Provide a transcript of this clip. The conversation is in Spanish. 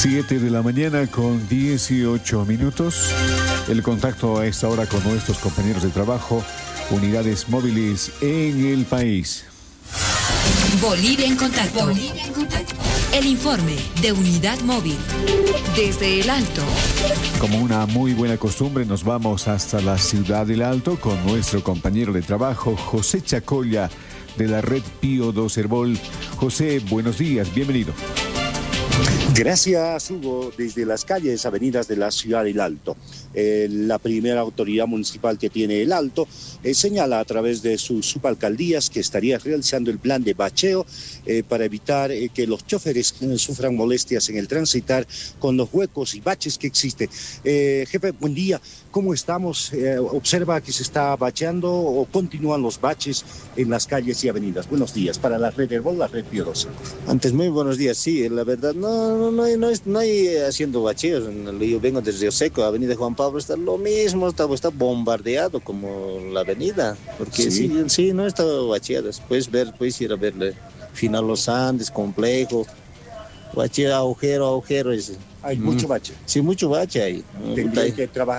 7 de la mañana con 18 minutos. El contacto a esta hora con nuestros compañeros de trabajo, unidades móviles en el país. Bolivia en contacto. El informe de Unidad Móvil. Desde El Alto. Como una muy buena costumbre, nos vamos hasta la ciudad del Alto con nuestro compañero de trabajo, José Chacolla, de la red Pío 2 Herbol. José, buenos días, bienvenido. Gracias, Hugo. Desde las calles, avenidas de la ciudad del Alto, la primera autoridad municipal que tiene el Alto señala a través de sus subalcaldías que estaría realizando el plan de bacheo para evitar que los choferes sufran molestias en el transitar con los huecos y baches que existen. Jefe, buen día. ¿Cómo estamos? ¿Observa que se está bacheando o continúan los baches en las calles y avenidas? Buenos días. Para la red Herbol, la red Pío 2. Antes, muy buenos días. Sí, la verdad, no hay haciendo bacheos. Yo vengo desde Río Seco, Avenida Juan Pablo, está lo mismo, está bombardeado como la avenida, porque sí no está bacheada. Puedes ir a verle Final Los Andes, complejo, bacheo, agujero. Hay mucho bache. Sí, mucho bache ahí. Tendría que trabajar